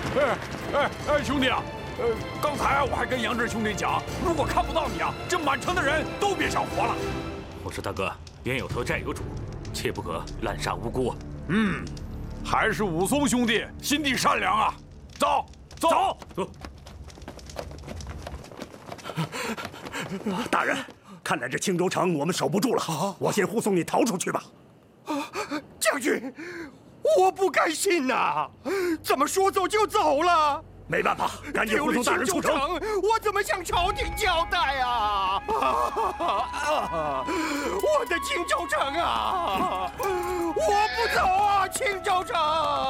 兄弟啊，刚才我还跟杨志兄弟讲，如果看不到你啊，这满城的人都别想活了。 我说大哥，冤有头债有主，切不可滥杀无辜啊。 还是武松兄弟心地善良啊！走。 大人，看来这青州城我们守不住了，我先护送你逃出去吧。 将军，我不甘心呐！怎么说走就走了？ 没办法，赶紧护送大人出城。 我怎么向朝廷交代啊？我的青州城啊！我不走啊，青州城！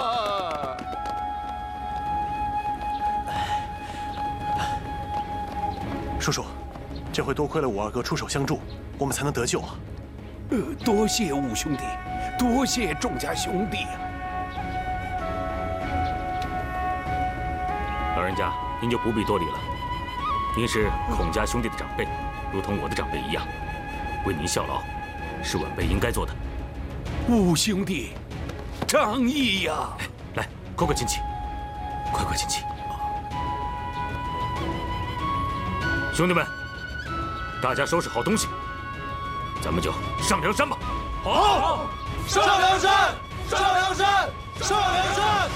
叔叔，这回多亏了我二哥出手相助，我们才能得救啊！ 多谢五兄弟，多谢众家兄弟啊！ 老人家，您就不必多礼了。您是孔家兄弟的长辈，如同我的长辈一样，为您效劳，是晚辈应该做的。 五兄弟，仗义呀！ 来，快亲戚，快亲戚！兄弟们，大家收拾好东西，咱们就上梁山吧！ 好，上梁山，上梁山，上梁山！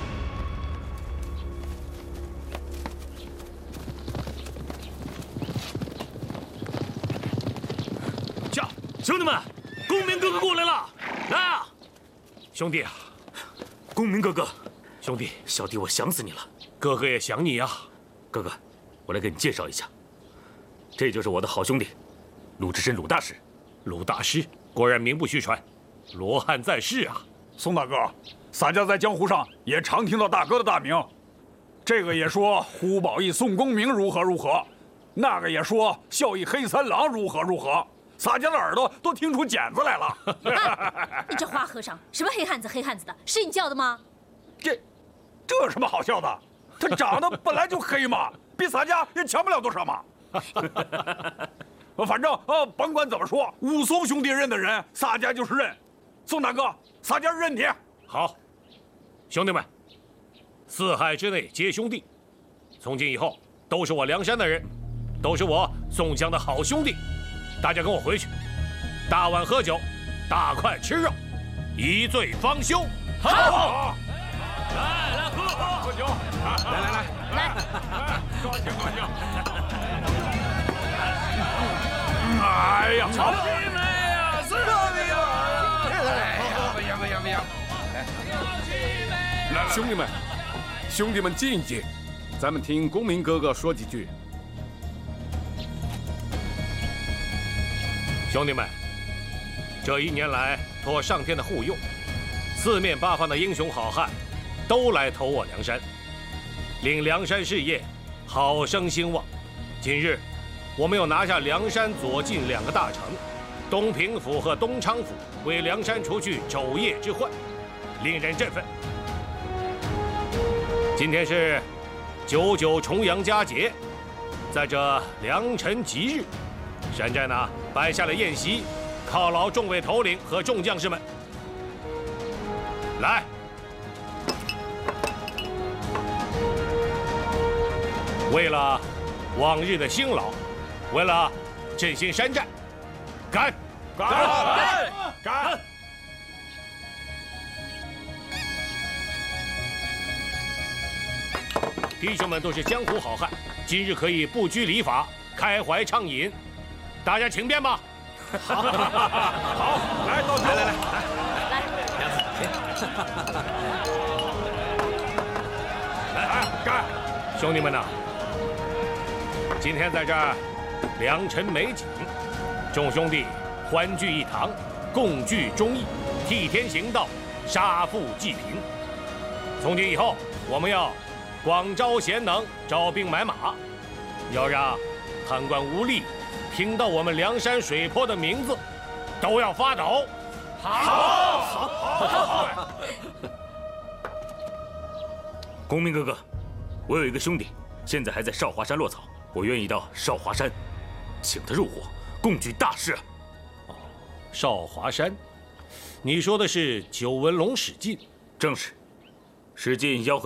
兄弟们，公明哥哥过来了！来啊， 兄弟啊， 公明哥哥， 兄弟， 小弟我想死你了。 哥哥也想你啊。 哥哥，我来给你介绍一下，这就是我的好兄弟，鲁智深鲁大师。 鲁大师果然名不虚传，罗汉在世啊！ 宋大哥，洒家在江湖上也常听到大哥的大名，这个也说胡宝义、宋公明如何如何，那个也说孝义黑三郎如何如何。洒家的耳朵都听出茧子来了。 你这花和尚，什么黑汉子黑汉子的，是你叫的吗？ 这有什么好笑的？他长得本来就黑嘛，比洒家也强不了多少嘛。反正甭管怎么说，武松兄弟认的人，洒家就是认。宋大哥，洒家认你。 好，兄弟们，四海之内皆兄弟，从今以后都是我梁山的人，都是我宋江的好兄弟。大家跟我回去，大碗喝酒，大块吃肉，一醉方休。 好， 来喝酒， 来， 高兴。哎呀，好！ 来，兄弟们静一静，咱们听公明哥哥说几句。 兄弟们，这一年来托上天的护佑，四面八方的英雄好汉都来投我梁山，令梁山事业好生兴旺。今日我们又拿下梁山左近2个大城，东平府和东昌府，为梁山除去昼夜之患，令人振奋。今天是99重阳佳节，在这良辰吉日，山寨呢摆下了宴席，犒劳众位头领和众将士们。来，为了往日的辛劳，为了振兴山寨，干！弟兄们都是江湖好汉，今日可以不拘礼法，开怀畅饮。大家请便吧。 好，来，倒酒，来，干！ 兄弟们呐，今天在这儿良辰美景，众兄弟欢聚一堂，共聚忠义，替天行道，杀富济贫。从今以后，我们要广招贤能，招兵买马，要让贪官污吏听到我们梁山水泊的名字，都要发抖。 好。公明哥哥，我有一个兄弟，现在还在少华山落草，我愿意到少华山，请他入伙，共举大事。 少华山，你说的是九纹龙史进？ 正是，史进吆喝